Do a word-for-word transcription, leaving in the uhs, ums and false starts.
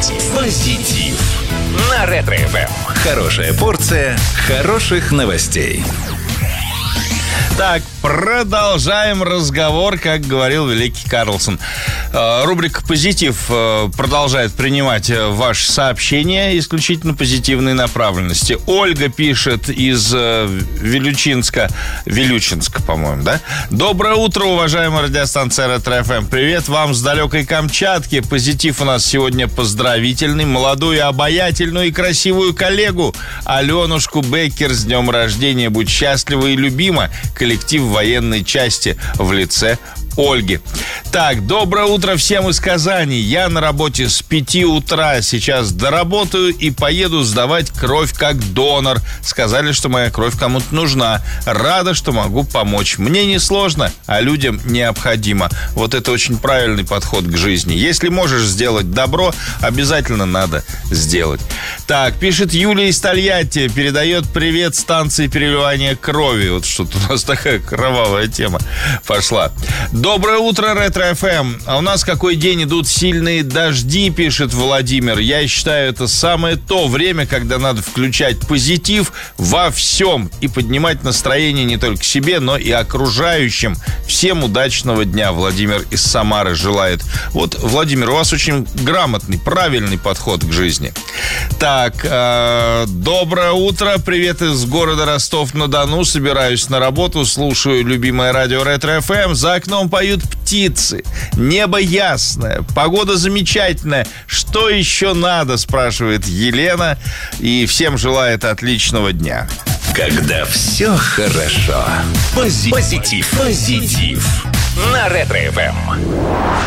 Позитив. Позитив. На Ретро-эф эм. Хорошая порция хороших новостей. Так, продолжаем разговор, как говорил великий Карлсон. Рубрика «Позитив» продолжает принимать ваши сообщения исключительно позитивной направленности. Ольга пишет из Вилючинска, Вилючинска, по-моему, да? Доброе утро, уважаемая радиостанция Ретро-эф эм. Привет вам с далекой Камчатки. Позитив у нас сегодня поздравительный. Молодую, обаятельную и красивую коллегу Аленушку Беккер с днем рождения. Будь счастлива и любима. Коллектив военной части в лице Ольги. Так, доброе утро всем из Казани. Я на работе с пяти утра. Сейчас доработаю и поеду сдавать кровь как донор. Сказали, что моя кровь кому-то нужна. Рада, что могу помочь. Мне не сложно, а людям необходимо. Вот это очень правильный подход к жизни. Если можешь сделать добро, обязательно надо сделать. Так, пишет Юлия из Тольятти. Передает привет станции переливания крови. Вот что-то у нас такая кровавая тема пошла. Доброе утро, Ретро-эф эм. А у нас какой день, идут сильные дожди, пишет Владимир. Я считаю, это самое то время, когда надо включать позитив во всем и поднимать настроение не только себе, но и окружающим. Всем удачного дня. Владимир из Самары желает. Вот, Владимир, у вас очень грамотный, правильный подход к жизни. Так, э, доброе утро. Привет из города Ростов-на-Дону. Собираюсь на работу, слушаю любимое радио Ретро-эф эм. За окном поют птицы. Небо ясное. Погода замечательная. Что еще надо, спрашивает Елена. И всем желает отличного дня. Когда все хорошо. Позитив. Позитив. Позитив. На Ретро-эф эм.